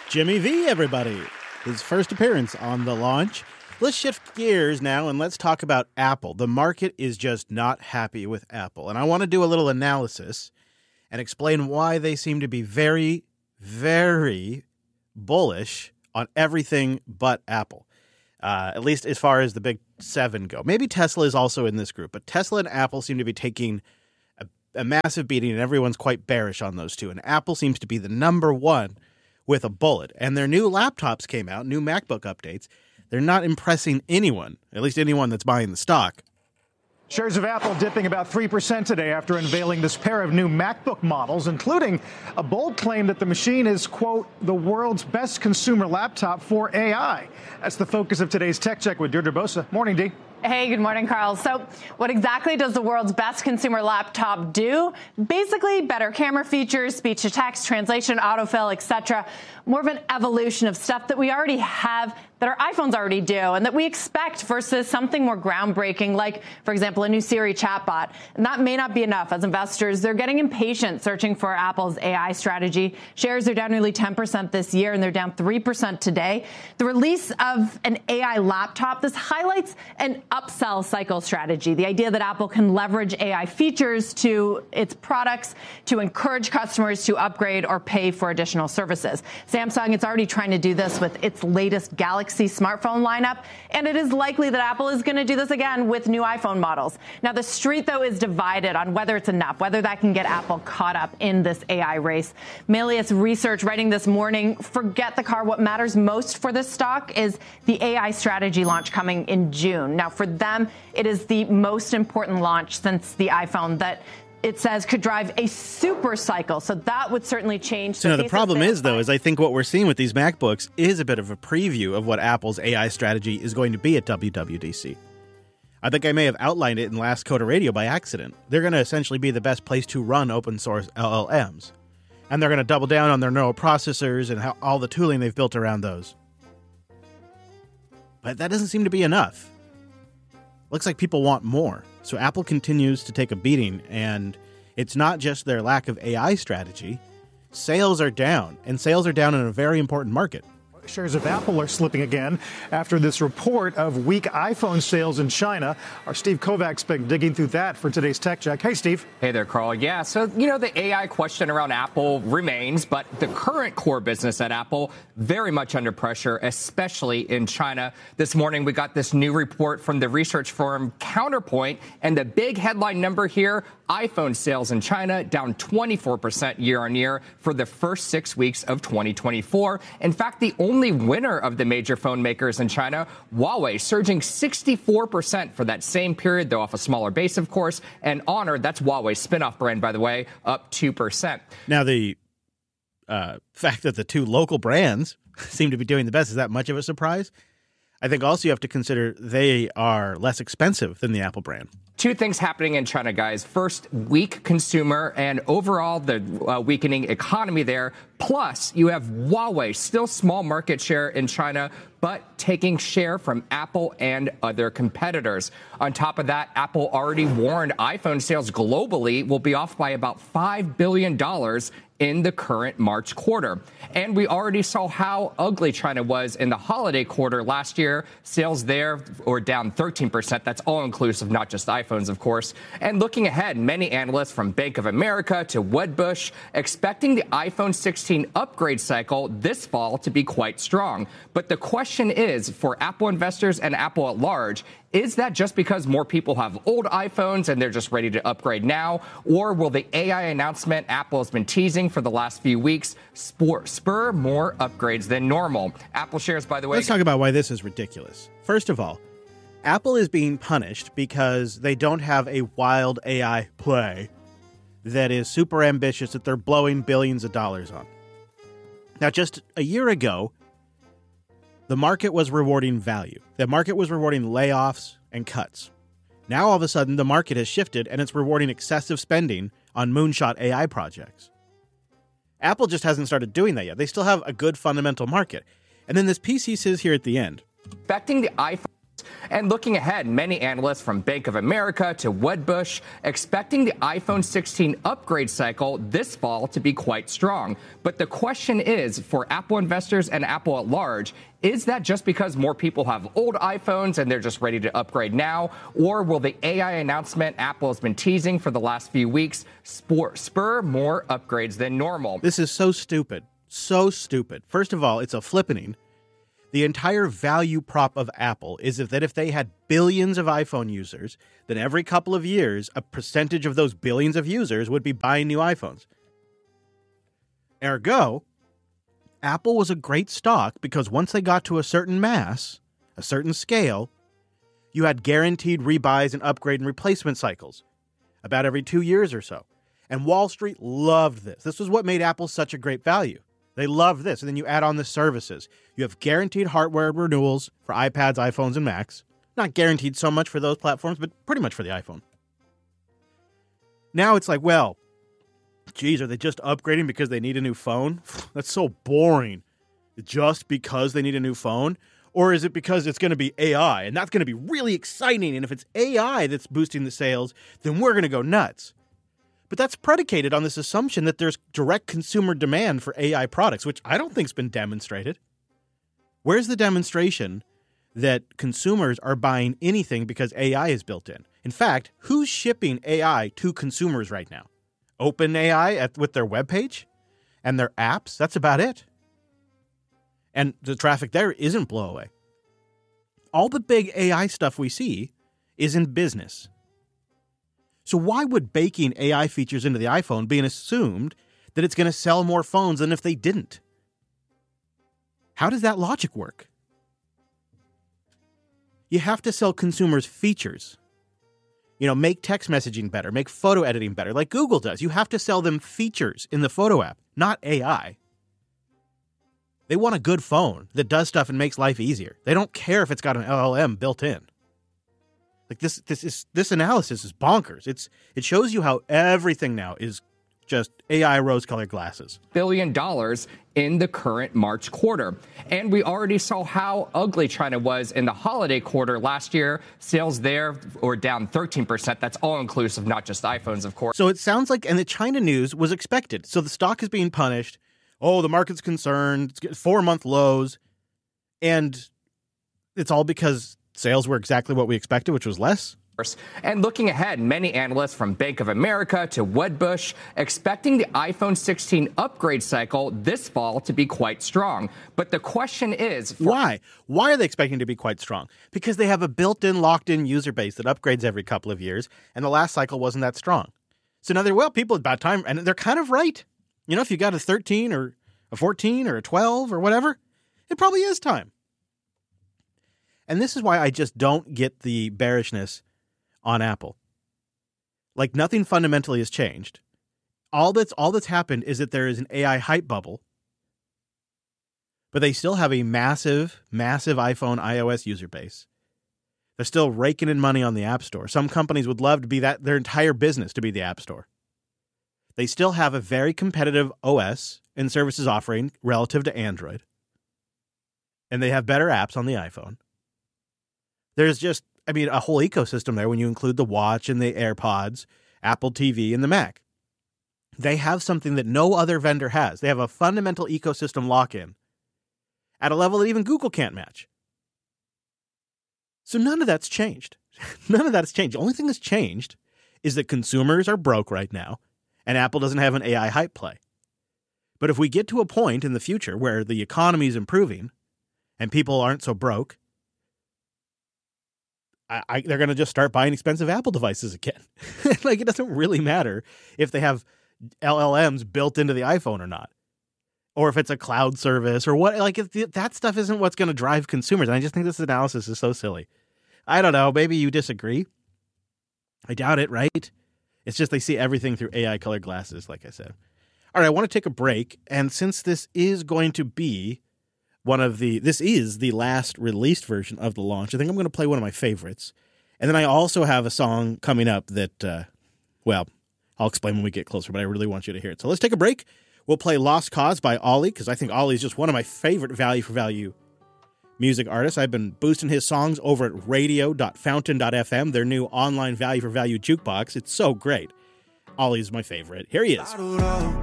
Jimmy V, everybody. His first appearance on the launch. Let's shift gears now and let's talk about Apple. The market is just not happy with Apple. And I want to do a little analysis and explain why they seem to be very, very bullish on everything but Apple. At least as far as the big seven go. Maybe Tesla is also in this group, but Tesla and Apple seem to be taking a massive beating, and everyone's quite bearish on those two. And Apple seems to be the number one with a bullet. And their new laptops came out, new MacBook updates. They're not impressing anyone, at least anyone that's buying the stock. Shares of Apple dipping about 3% today after unveiling this pair of new MacBook models, including a bold claim that the machine is, quote, the world's best consumer laptop for AI. That's the focus of today's Tech Check with Deirdre Bosa. Morning, Dee. Hey, good morning, Carl. So what exactly does the world's best consumer laptop do? Basically, better camera features, speech-to-text, translation, autofill, etc. More of an evolution of stuff that we already have, that our iPhones already do, and that we expect versus something more groundbreaking, like, for example, a new Siri chatbot. And that may not be enough. As investors, they're getting impatient searching for Apple's AI strategy. Shares are down nearly 10% this year, and they're down 3% today. The release of an AI laptop, this highlights an upsell cycle strategy, the idea that Apple can leverage AI features to its products to encourage customers to upgrade or pay for additional services. Samsung is already trying to do this with its latest Galaxy smartphone lineup, and it is likely that Apple is going to do this again with new iPhone models. Now, the street, though, is divided on whether it's enough, whether that can get Apple caught up in this AI race. Melius Research writing this morning, forget the car. What matters most for this stock is the AI strategy launch coming in June. Now, for them, it is the most important launch since the iPhone that it says could drive a super cycle. So that would certainly change. So the problem is, though, is I think what we're seeing with these MacBooks is a bit of a preview of what Apple's AI strategy is going to be at WWDC. I think I may have outlined it in last Coda Radio by accident. They're going to essentially be the best place to run open source LLMs. And they're going to double down on their neural processors and all the tooling they've built around those. But that doesn't seem to be enough. Looks like people want more. So Apple continues to take a beating, and it's not just their lack of AI strategy. Sales are down, and sales are down in a very important market. Shares of Apple are slipping again after this report of weak iPhone sales in China. Our Steve Kovacs been digging through that for today's Tech Check. Hey, Steve. Hey there, Carl. Yeah, so, the AI question around Apple remains, but the current core business at Apple very much under pressure, especially in China. This morning, we got this new report from the research firm Counterpoint, and the big headline number here, iPhone sales in China down 24% year on year for the first 6 weeks of 2024. In fact, the only winner of the major phone makers in China, Huawei, surging 64% for that same period, though off a smaller base, of course. And Honor, that's Huawei's spin-off brand, by the way, up 2%. Now, the fact that the two local brands seem to be doing the best, is that much of a surprise? I think also you have to consider they are less expensive than the Apple brand. Two things happening in China, guys. First, weak consumer and overall the weakening economy there. Plus, you have Huawei, still small market share in China, but taking share from Apple and other competitors. On top of that, Apple already warned iPhone sales globally will be off by about $5 billion in the current March quarter. And we already saw how ugly China was in the holiday quarter last year. Sales there were down 13%. That's all inclusive, not just iPhones, of course. And looking ahead, many analysts from Bank of America to Wedbush expecting the iPhone 16 upgrade cycle this fall to be quite strong. But the question is, for Apple investors and Apple at large, is that just because more people have old iPhones and they're just ready to upgrade now? Or will the AI announcement Apple has been teasing for the last few weeks spur more upgrades than normal? Apple shares, by the way... Let's talk about why this is ridiculous. First of all, Apple is being punished because they don't have a wild AI play that is super ambitious that they're blowing billions of dollars on. Now, just a year ago, the market was rewarding value. The market was rewarding layoffs and cuts. Now, all of a sudden, the market has shifted and it's rewarding excessive spending on moonshot AI projects. Apple just hasn't started doing that yet. They still have a good fundamental market. And then this piece he says here at the end. Expecting the iPhone And looking ahead, many analysts from Bank of America to Wedbush expecting the iPhone 16 upgrade cycle this fall to be quite strong. But the question is, for Apple investors and Apple at large, is that just because more people have old iPhones and they're just ready to upgrade now? Or will the AI announcement Apple has been teasing for the last few weeks spur more upgrades than normal? This is so stupid. So stupid. First of all, it's a flippening. The entire value prop of Apple is that if they had billions of iPhone users, then every couple of years, a percentage of those billions of users would be buying new iPhones. Ergo, Apple was a great stock because once they got to a certain mass, a certain scale, you had guaranteed rebuys and upgrade and replacement cycles about every 2 years or so. And Wall Street loved this. This was what made Apple such a great value. They love this. And then you add on the services. You have guaranteed hardware renewals for iPads, iPhones, and Macs. Not guaranteed so much for those platforms, but pretty much for the iPhone. Now it's like, well, geez, are they just upgrading because they need a new phone? That's so boring. Just because they need a new phone? Or is it because it's going to be AI? And that's going to be really exciting. And if it's AI that's boosting the sales, then we're going to go nuts. But that's predicated on this assumption that there's direct consumer demand for AI products, which I don't think's been demonstrated. Where's the demonstration that consumers are buying anything because AI is built in? In fact, who's shipping AI to consumers right now? OpenAI with their webpage and their apps? That's about it. And the traffic there isn't blow away. All the big AI stuff we see is in business. So why would baking AI features into the iPhone be assumed that it's going to sell more phones than if they didn't? How does that logic work? You have to sell consumers features. Make text messaging better, make photo editing better, like Google does. You have to sell them features in the photo app, not AI. They want a good phone that does stuff and makes life easier. They don't care if it's got an LLM built in. Like this analysis is bonkers. It shows you how everything now is just AI rose-colored glasses. $1 billion in the current March quarter. And we already saw how ugly China was in the holiday quarter last year. Sales there were down 13%. That's all inclusive, not just iPhones, of course. So it sounds like, and the China news was expected. So the stock is being punished. Oh, the market's concerned. It's 4-month lows. And it's all because sales were exactly what we expected, which was less. And looking ahead, many analysts from Bank of America to Wedbush expecting the iPhone 16 upgrade cycle this fall to be quite strong. But the question is, why? Why are they expecting to be quite strong? Because they have a built-in, locked-in user base that upgrades every couple of years, and the last cycle wasn't that strong. So now people, it's about time, and they're kind of right. If you got a 13 or a 14 or a 12 or whatever, it probably is time. And this is why I just don't get the bearishness on Apple. Like, nothing fundamentally has changed. All that's happened is that there is an AI hype bubble, but they still have a massive, massive iPhone iOS user base. They're still raking in money on the App Store. Some companies would love to be their entire business to be the App Store. They still have a very competitive OS and services offering relative to Android. And they have better apps on the iPhone. There's just, a whole ecosystem there when you include the watch and the AirPods, Apple TV, and the Mac. They have something that no other vendor has. They have a fundamental ecosystem lock-in at a level that even Google can't match. So none of that's changed. None of that's changed. The only thing that's changed is that consumers are broke right now, and Apple doesn't have an AI hype play. But if we get to a point in the future where the economy is improving and people aren't so broke, they're going to just start buying expensive Apple devices again. Like, it doesn't really matter if they have LLMs built into the iPhone or not, or if it's a cloud service or what. Like, that stuff isn't what's going to drive consumers. And I just think this analysis is so silly. I don't know. Maybe you disagree. I doubt it, right? It's just they see everything through AI colored glasses, like I said. All right, I want to take a break. And since this is going to be this is the last released version of the launch, I think I'm going to play one of my favorites. And then I also have a song coming up that, I'll explain when we get closer, but I really want you to hear it. So let's take a break. We'll play Lost Cause by Ollie, because I think Ollie is just one of my favorite value for value music artist. I've been boosting his songs over at radio.fountain.fm, their new online value for value jukebox. It's so great. Ollie's my favorite. Here he is.